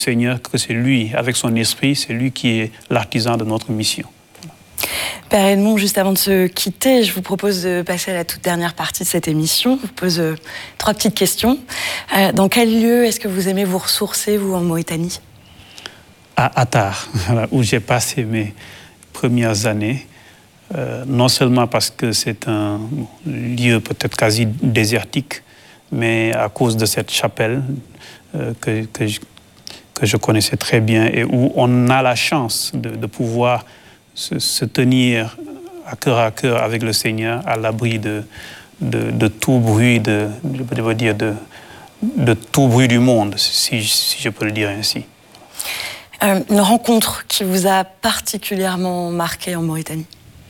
Seigneur, que c'est lui, avec son esprit, c'est lui qui est l'artisan de notre mission. Père Edmond, juste avant de se quitter, je vous propose de passer à la toute dernière partie de cette émission. Je vous pose 3 petites questions. Dans quel lieu est-ce que vous aimez vous ressourcer, vous, en Mauritanie ? À Attar, où j'ai passé mes premières années, non seulement parce que c'est un lieu peut-être quasi désertique, mais à cause de cette chapelle que je connaissais très bien et où on a la chance de pouvoir se tenir à cœur avec le Seigneur, à l'abri de tout bruit, je veux dire de tout bruit du monde, si je peux le dire ainsi. Une rencontre qui vous a particulièrement marqué en Mauritanie ?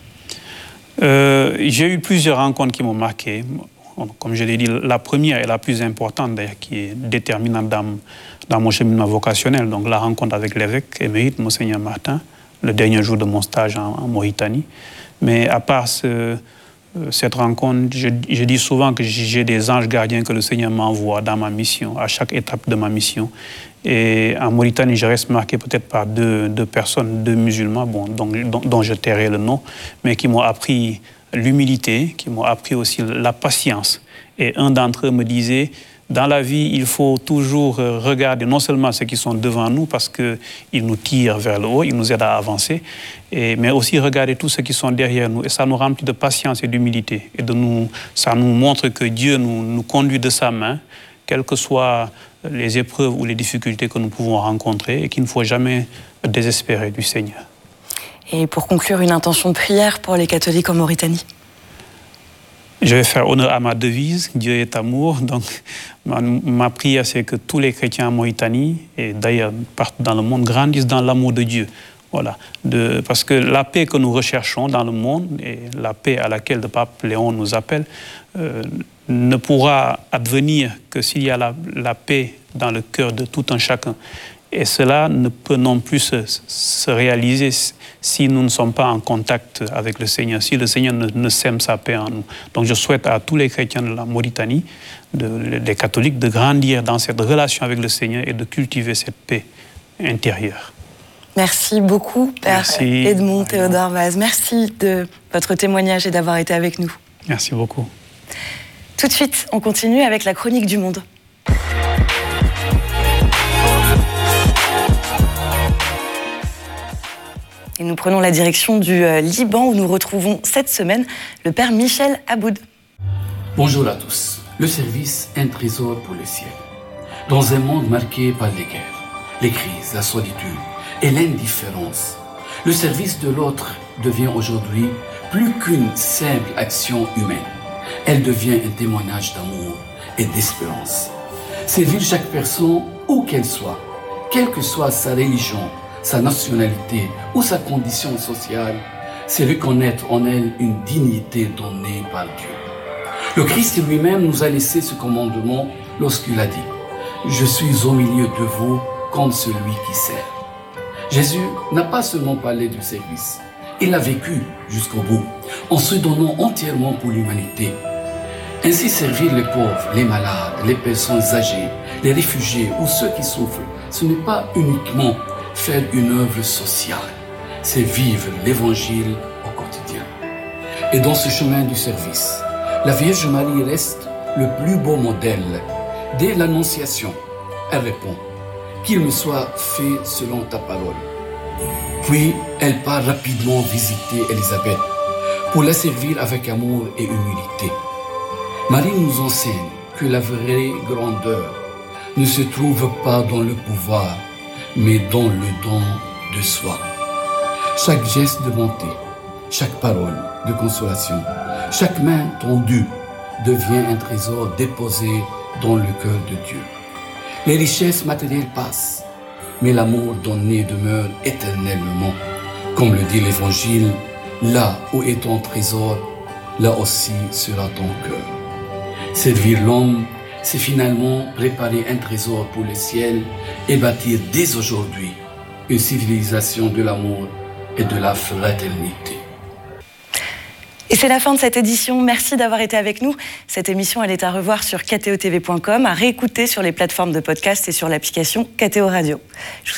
J'ai eu plusieurs rencontres qui m'ont marqué. Comme je l'ai dit, la première et la plus importante, d'ailleurs, qui est déterminante dans mon cheminement vocationnel, donc la rencontre avec l'évêque émérite, Monseigneur Martin, le dernier jour de mon stage en Mauritanie. Mais à part cette rencontre, je dis souvent que j'ai des anges gardiens que le Seigneur m'envoie dans ma mission, à chaque étape de ma mission. Et en Mauritanie, je reste marqué peut-être par deux personnes, 2 musulmans, dont je tairai le nom, mais qui m'ont appris l'humilité, qui m'ont appris aussi la patience. Et un d'entre eux me disait, dans la vie, il faut toujours regarder non seulement ceux qui sont devant nous, parce qu'ils nous tirent vers le haut, ils nous aident à avancer, mais aussi regarder tous ceux qui sont derrière nous. Et ça nous remplit de patience et d'humilité. Et ça nous montre que Dieu nous conduit de sa main, quelles que soient les épreuves ou les difficultés que nous pouvons rencontrer, et qu'il ne faut jamais désespérer du Seigneur. Et pour conclure, une intention de prière pour les catholiques en Mauritanie ? Je vais faire honneur à ma devise, Dieu est amour. Donc, ma prière, c'est que tous les chrétiens en Mauritanie, et d'ailleurs partout dans le monde, grandissent dans l'amour de Dieu. Voilà. Parce que la paix que nous recherchons dans le monde, et la paix à laquelle le pape Léon nous appelle, ne pourra advenir que s'il y a la paix dans le cœur de tout un chacun. Et cela ne peut non plus se réaliser si nous ne sommes pas en contact avec le Seigneur, si le Seigneur ne sème sa paix en nous. Donc je souhaite à tous les chrétiens de la Mauritanie, les catholiques, de grandir dans cette relation avec le Seigneur et de cultiver cette paix intérieure. Merci beaucoup, Père Edmond Théodore Vaz. Merci de votre témoignage et d'avoir été avec nous. Merci beaucoup. Tout de suite, on continue avec la chronique du monde. Et nous prenons la direction du Liban où nous retrouvons cette semaine le Père Michel Aboud. Bonjour à tous. Le service, un trésor pour le ciel. Dans un monde marqué par les guerres, les crises, la solitude et l'indifférence, le service de l'autre devient aujourd'hui plus qu'une simple action humaine. Elle devient un témoignage d'amour et d'espérance. Servir chaque personne, où qu'elle soit, quelle que soit sa religion, sa nationalité ou sa condition sociale, c'est reconnaître en elle une dignité donnée par Dieu. Le Christ lui-même nous a laissé ce commandement lorsqu'il a dit « Je suis au milieu de vous comme celui qui sert ». Jésus n'a pas seulement parlé du service, il l'a vécu jusqu'au bout, en se donnant entièrement pour l'humanité. Ainsi servir les pauvres, les malades, les personnes âgées, les réfugiés ou ceux qui souffrent, ce n'est pas uniquement faire une œuvre sociale, c'est vivre l'évangile au quotidien. Et dans ce chemin du service, la Vierge Marie reste le plus beau modèle. Dès l'Annonciation, elle répond « Qu'il me soit fait selon ta parole ». Puis, elle part rapidement visiter Élisabeth pour la servir avec amour et humilité. Marie nous enseigne que la vraie grandeur ne se trouve pas dans le pouvoir, mais dans le don de soi. Chaque geste de bonté, chaque parole de consolation, chaque main tendue devient un trésor déposé dans le cœur de Dieu. Les richesses matérielles passent, mais l'amour donné demeure éternellement. Comme le dit l'Évangile, là où est ton trésor, là aussi sera ton cœur. Servir l'homme, c'est finalement préparer un trésor pour le ciel et bâtir dès aujourd'hui une civilisation de l'amour et de la fraternité. Et c'est la fin de cette édition. Merci d'avoir été avec nous. Cette émission, elle est à revoir sur kto-tv.com, à réécouter sur les plateformes de podcast et sur l'application KTO Radio.